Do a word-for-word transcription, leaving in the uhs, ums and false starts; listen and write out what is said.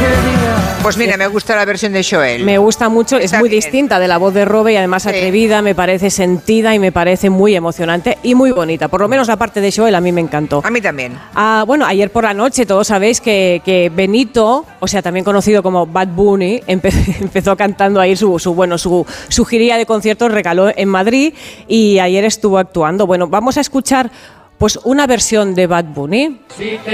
Pues mira, me gusta la versión de Joel. Me gusta mucho, Está es muy bien. distinta de la voz de Robe y además Sí. atrevida, me parece sentida y me parece muy emocionante y muy bonita. Por lo menos la parte de Joel a mí me encantó. A mí también. Ah, bueno, ayer por la noche todos sabéis que, que Benito, o sea, también conocido como Bad Bunny, empe empezó cantando ahí su, su, bueno, su, su giría de conciertos, recaló en Madrid y ayer estuvo actuando. Bueno, vamos a escuchar pues una versión de Bad Bunny. Si te